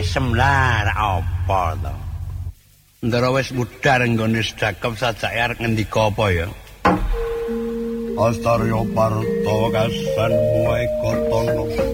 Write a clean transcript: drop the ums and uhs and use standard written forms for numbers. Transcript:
semlar apa to? Ndara wis mudhar nggone sedekap sajake arep ngendika apa ya? Astarya Parta kasan wae kotono